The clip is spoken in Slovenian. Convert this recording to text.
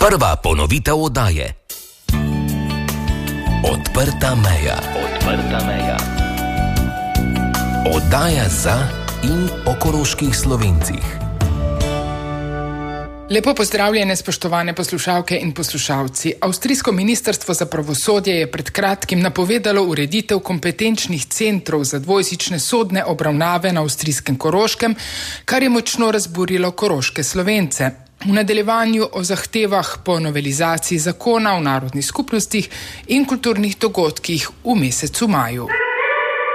Prva ponovitev oddaje. Odprta meja. Oddaja za in o koroških Slovencih. Lepo pozdravljene, spoštovane poslušalke in poslušalci. Avstrijsko ministrstvo za pravosodje je pred kratkim napovedalo ureditev kompetenčnih centrov za dvojezične sodne obravnave na avstrijskem Koroškem, kar je močno razburilo koroške Slovence. V nadaljevanju o zahtevah po novelizaciji zakona o narodnih skupnostih in kulturnih dogodkih v mesecu maju.